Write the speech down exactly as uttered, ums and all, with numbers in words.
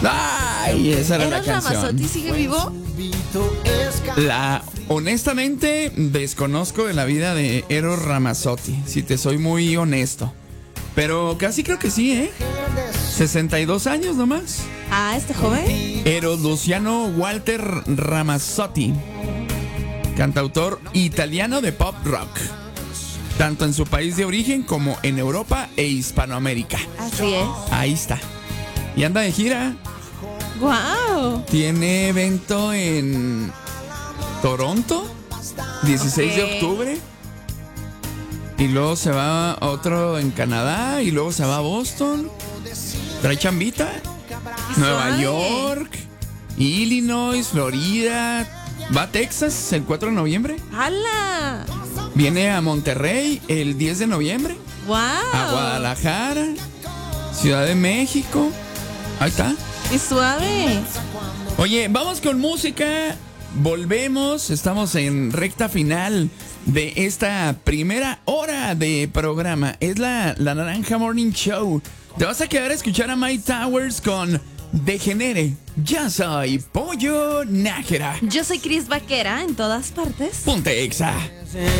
Ay, esa era la ¿Eros canción. Ramazzotti sigue vivo? La, honestamente, desconozco de la vida de Eros Ramazzotti, si te soy muy honesto. Pero casi creo que sí, ¿eh? sesenta y dos años nomás. Ah, este joven. Eros Luciano Walter Ramazzotti, cantautor italiano de pop rock, tanto en su país de origen como en Europa e Hispanoamérica. Así es. Ahí está. Y anda de gira. ¡Wow! Tiene evento en Toronto, dieciséis de Ok. octubre. Y luego se va otro en Canadá. Y luego se va a Boston. Trae chambita. Nueva Suave. York, Illinois, Florida. Va a Texas el cuatro de noviembre. ¡Hala! Viene a Monterrey el diez de noviembre. ¡Wow! A Guadalajara, Ciudad de México. Ahí está. ¡Qué suave! Oye, vamos con música. Volvemos. Estamos en recta final de esta primera hora de programa. Es la, la Naranja Morning Show. Te vas a quedar a escuchar a Mike Towers con Degenere. Ya soy Pollo Nájera. Yo soy Cris Vaquera en todas partes. Ponte Exa.